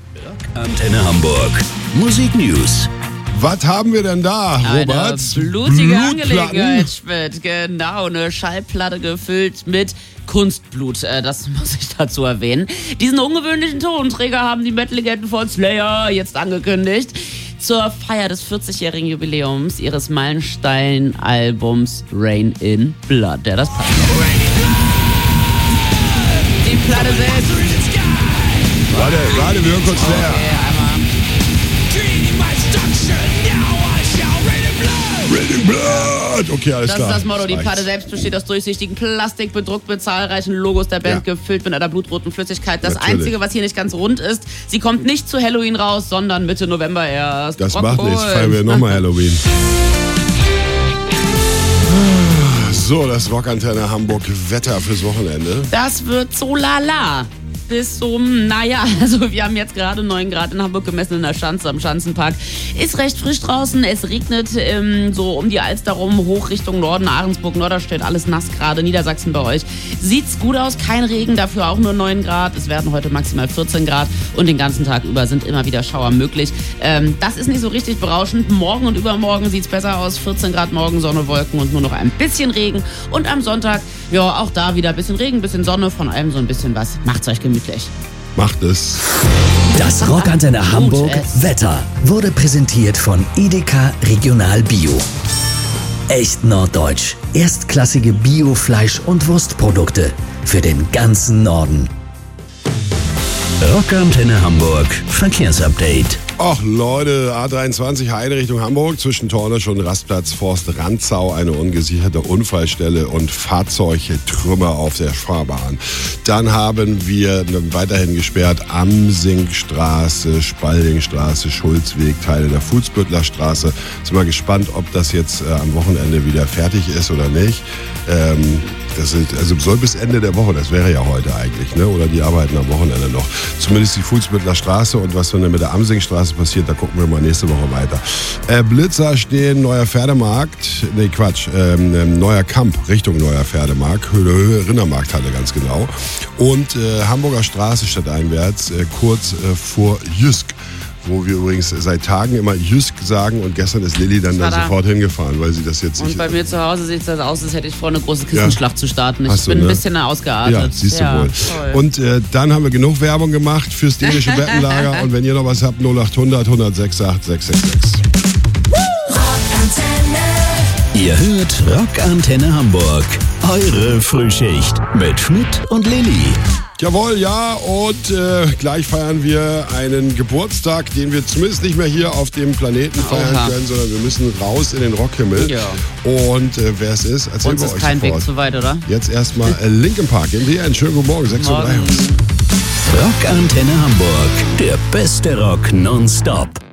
Antenne Hamburg. Musik News. Was haben wir denn da, Robert? Eine blutige Angelegenheit, Schmidt. Genau, eine Schallplatte gefüllt mit Kunstblut, das muss ich dazu erwähnen. Diesen ungewöhnlichen Tonträger haben die Metal-Legenden von Slayer jetzt angekündigt. Zur Feier des 40-jährigen Jubiläums ihres Meilenstein-Albums Rain in Blood. Ja, das passt. Die Platte selbst. Warte, wir hören kurz Slayer. Okay, einmal. Raining Blood! Okay, alles Das klar. ist das Motto. Die reicht's. Platte selbst besteht aus durchsichtigem Plastik, bedruckt mit zahlreichen Logos der Band, Ja. gefüllt mit einer blutroten Flüssigkeit. Das Natürlich. Einzige, was hier nicht ganz rund ist, sie kommt nicht zu Halloween raus, sondern Mitte November erst. Das Rock'n'Roll. macht nichts, feiern wir nochmal Halloween. So, das Rockantenne Hamburg Wetter fürs Wochenende. Das wird so lala. Bis naja, also wir haben jetzt gerade 9 Grad in Hamburg gemessen in der Schanze am Schanzenpark. Ist recht frisch draußen, es regnet so um die Alster rum, hoch Richtung Norden, Ahrensburg, Norderstedt, alles nass gerade, Niedersachsen bei euch. Sieht's gut aus, kein Regen, dafür auch nur 9 Grad. Es werden heute maximal 14 Grad und den ganzen Tag über sind immer wieder Schauer möglich. Das ist nicht so richtig berauschend. Morgen und übermorgen sieht's besser aus, 14 Grad morgen, Sonne, Wolken und nur noch ein bisschen Regen. Und am Sonntag, ja, auch da wieder ein bisschen Regen, ein bisschen Sonne, von allem so ein bisschen was. Macht's euch gemütlich. Macht es. Das Rockantenne Hamburg es. Wetter wurde präsentiert von Edeka Regional Bio. Echt norddeutsch. Erstklassige Bio-Fleisch- und Wurstprodukte für den ganzen Norden. Rockantenne Hamburg Verkehrsupdate. Ach Leute, A23 Heide Richtung Hamburg, zwischen Tornisch und Rastplatz Forst Rantzau eine ungesicherte Unfallstelle und Fahrzeugtrümmer auf der Fahrbahn. Dann haben wir weiterhin gesperrt Amsingstraße, Spaldingstraße, Schulzweg, Teile der Fuhlsbüttler Straße. Sind mal gespannt, ob das jetzt am Wochenende wieder fertig ist oder nicht. Das soll bis Ende der Woche, das wäre ja heute eigentlich, ne? Oder die arbeiten am Wochenende noch. Zumindest die Fuhlsbüttler Straße, und was dann mit der Amsingstraße passiert, da gucken wir mal nächste Woche weiter. Blitzer stehen, neuer Pferdemarkt, neuer Kamp Richtung neuer Pferdemarkt, Höhe Rindermarkthalle ganz genau. Und Hamburger Straße stadteinwärts, kurz vor Jüsk. Wo wir übrigens seit Tagen immer Jüsk sagen, und gestern ist Lilly dann da sofort hingefahren, weil sie das jetzt nicht... Und bei mir zu Hause sieht es das aus, als hätte ich vor, eine große Kissenschlacht zu starten. Ich Hast du, bin ne? ein bisschen ausgeartet. Ja, siehst du wohl. Toll. Und dann haben wir genug Werbung gemacht fürs dänische Bettenlager. Und wenn ihr noch was habt, 0800 106 666. Ihr hört Rockantenne Hamburg. Eure Frühschicht mit Schmidt und Lilly. Jawohl, ja, und gleich feiern wir einen Geburtstag, den wir zumindest nicht mehr hier auf dem Planeten feiern können, sondern wir müssen raus in den Rockhimmel. Ja. Und wer es ist, erzählen Uns wir ist euch kein sofort. Weg zu weit, oder? Jetzt erstmal Linkin Park im WN. Schönen guten Morgen, 6:03 Uhr. Rockantenne Hamburg. Der beste Rock nonstop.